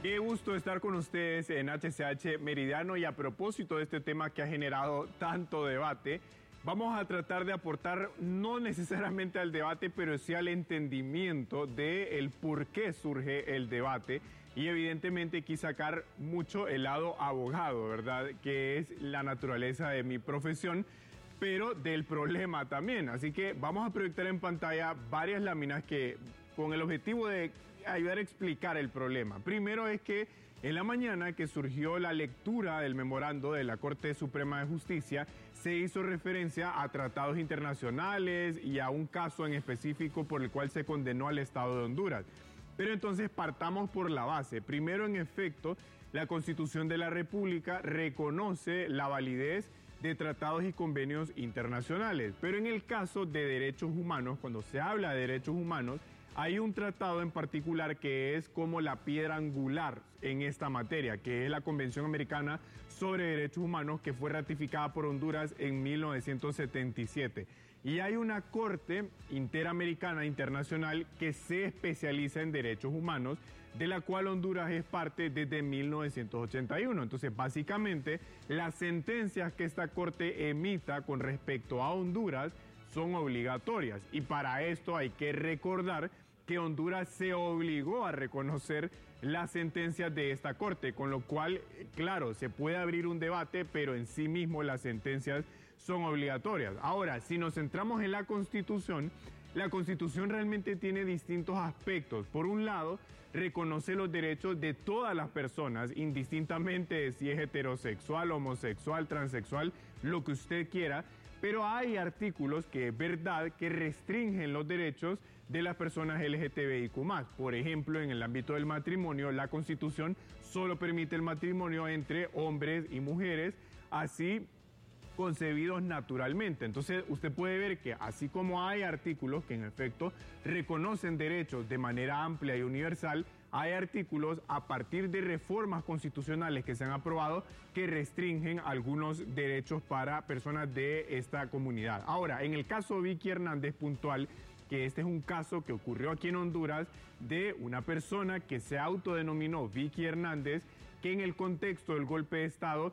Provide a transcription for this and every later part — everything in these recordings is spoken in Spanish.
Qué gusto estar con ustedes en HCH Meridiano, y a propósito de este tema que ha generado tanto debate, vamos a tratar de aportar no necesariamente al debate, pero sí al entendimiento del por qué surge el debate. Y evidentemente quise sacar mucho el lado abogado, ¿verdad? Que es la naturaleza de mi profesión, pero del problema también. Así que vamos a proyectar en pantalla varias láminas que con el objetivo de ayudar a explicar el problema. Primero es que en la mañana que surgió la lectura del memorando de la Corte Suprema de Justicia, se hizo referencia a tratados internacionales y a un caso en específico por el cual se condenó al Estado de Honduras. Pero entonces partamos por la base. Primero, en efecto, la Constitución de la República reconoce la validez de tratados y convenios internacionales. Pero en el caso de derechos humanos, cuando se habla de derechos humanos, hay un tratado en particular que es como la piedra angular en esta materia, que es la Convención Americana sobre Derechos Humanos, que fue ratificada por Honduras en 1977. Y hay una Corte Interamericana Internacional que se especializa en derechos humanos, de la cual Honduras es parte desde 1981. Entonces, básicamente, las sentencias que esta Corte emita con respecto a Honduras son obligatorias. Y para esto hay que recordar que Honduras se obligó a reconocer las sentencias de esta Corte, con lo cual, claro, se puede abrir un debate, pero en sí mismo las sentencias son obligatorias. Ahora, si nos centramos en la Constitución realmente tiene distintos aspectos. Por un lado, reconoce los derechos de todas las personas, indistintamente de si es heterosexual, homosexual, transexual, lo que usted quiera. Pero hay artículos que es verdad que restringen los derechos de las personas LGTBIQ+. Por ejemplo, en el ámbito del matrimonio, la Constitución solo permite el matrimonio entre hombres y mujeres, así concebidos naturalmente. Entonces, usted puede ver que así como hay artículos que en efecto reconocen derechos de manera amplia y universal, hay artículos a partir de reformas constitucionales que se han aprobado que restringen algunos derechos para personas de esta comunidad. Ahora, en el caso de Vicky Hernández puntual, que este es un caso que ocurrió aquí en Honduras de una persona que se autodenominó Vicky Hernández, que en el contexto del golpe de Estado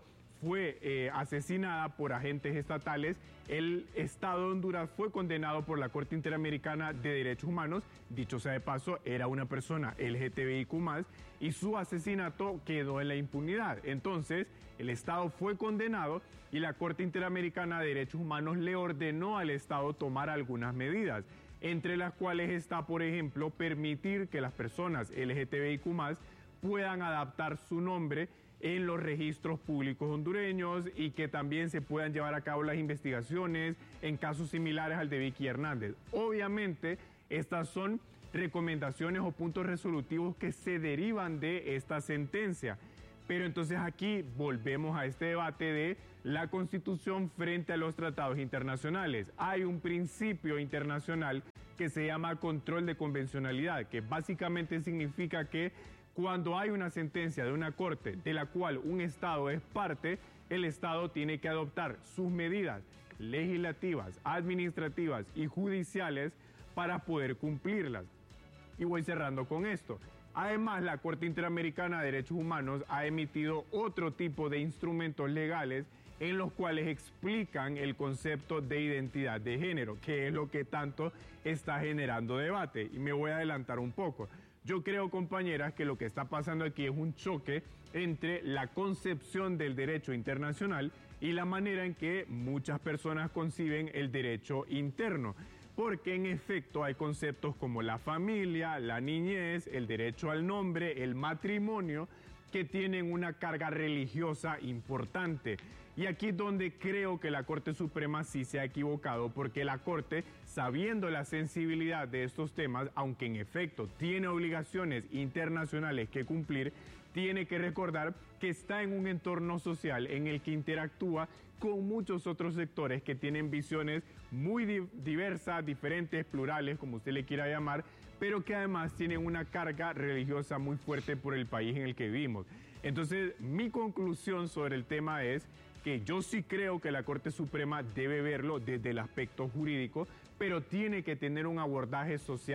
fue asesinada por agentes estatales. El Estado de Honduras fue condenado por la Corte Interamericana de Derechos Humanos. Dicho sea de paso, era una persona LGTBIQ+, y su asesinato quedó en la impunidad. Entonces, el Estado fue condenado y la Corte Interamericana de Derechos Humanos le ordenó al Estado tomar algunas medidas, entre las cuales está, por ejemplo, permitir que las personas LGTBIQ+, puedan adaptar su nombre en los registros públicos hondureños y que también se puedan llevar a cabo las investigaciones en casos similares al de Vicky Hernández. Obviamente, estas son recomendaciones o puntos resolutivos que se derivan de esta sentencia. Pero entonces aquí volvemos a este debate de la Constitución frente a los tratados internacionales. Hay un principio internacional que se llama control de convencionalidad, que básicamente significa que cuando hay una sentencia de una corte de la cual un Estado es parte, el Estado tiene que adoptar sus medidas legislativas, administrativas y judiciales para poder cumplirlas. Y voy cerrando con esto. Además, la Corte Interamericana de Derechos Humanos ha emitido otro tipo de instrumentos legales en los cuales explican el concepto de identidad de género, que es lo que tanto está generando debate. Y me voy a adelantar un poco. Yo creo, compañeras, que lo que está pasando aquí es un choque entre la concepción del derecho internacional y la manera en que muchas personas conciben el derecho interno. Porque en efecto hay conceptos como la familia, la niñez, el derecho al nombre, el matrimonio, que tienen una carga religiosa importante. Y aquí es donde creo que la Corte Suprema sí se ha equivocado, porque la Corte, sabiendo la sensibilidad de estos temas, aunque en efecto tiene obligaciones internacionales que cumplir, tiene que recordar que está en un entorno social en el que interactúa con muchos otros sectores que tienen visiones muy diversas, diferentes, plurales, como usted le quiera llamar, pero que además tienen una carga religiosa muy fuerte por el país en el que vivimos. Entonces, mi conclusión sobre el tema es que yo sí creo que la Corte Suprema debe verlo desde el aspecto jurídico, pero tiene que tener un abordaje social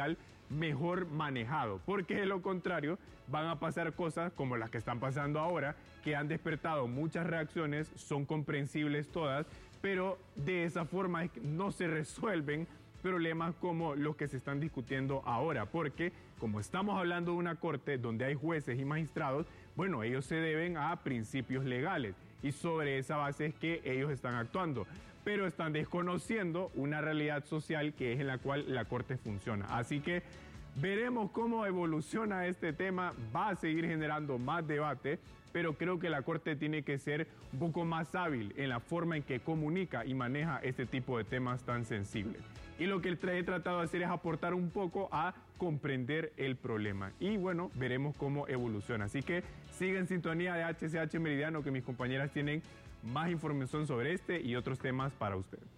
mejor manejado, porque de lo contrario van a pasar cosas como las que están pasando ahora, que han despertado muchas reacciones, son comprensibles todas, pero de esa forma no se resuelven problemas como los que se están discutiendo ahora, porque como estamos hablando de una corte donde hay jueces y magistrados, bueno, ellos se deben a principios legales y sobre esa base es que ellos están actuando, pero están desconociendo una realidad social que es en la cual la corte funciona. Así que veremos cómo evoluciona este tema, va a seguir generando más debate, pero creo que la Corte tiene que ser un poco más hábil en la forma en que comunica y maneja este tipo de temas tan sensibles. Y lo que he tratado de hacer es aportar un poco a comprender el problema. Y bueno, veremos cómo evoluciona. Así que sigan en sintonía de HCH Meridiano, que mis compañeras tienen más información sobre este y otros temas para ustedes.